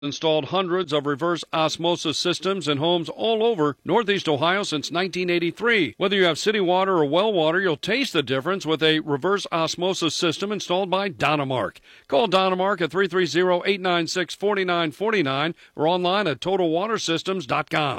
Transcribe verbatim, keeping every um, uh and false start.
Installed hundreds of reverse osmosis systems in homes all over Northeast Ohio since nineteen eighty-three. Whether you have city water or well water, you'll taste the difference with a reverse osmosis system installed by Dynamark. Call Dynamark at three three zero, eight nine six, four nine four nine or online at total water systems dot com.